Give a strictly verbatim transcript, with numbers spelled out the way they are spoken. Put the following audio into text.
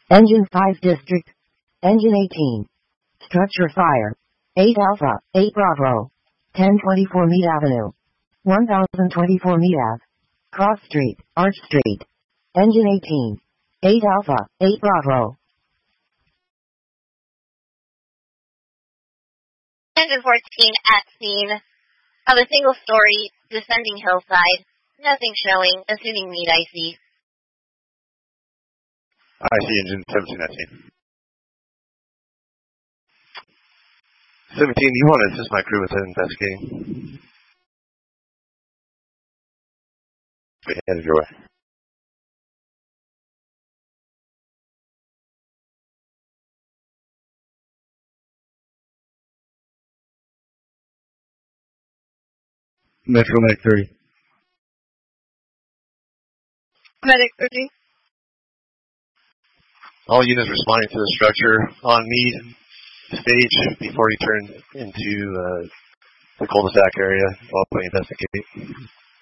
Engine five District. Engine eighteen. Structure fire. eight Alpha, eight Bravo. ten twenty-four Mead Avenue. one thousand twenty-four Mead Ave. Cross Street, Arch Street. Engine eighteen. eight Alpha, eight Bravo. Engine fourteen at scene of a single-story descending hillside. Nothing showing, assuming Mead I C. I see engine seventeen at scene. seventeen, you want to assist my crew with investigating? Headed your way. Metro Medic thirty. Medic thirty. All units responding to the structure on Mead stage before you turn into uh, the cul-de-sac area while we investigate.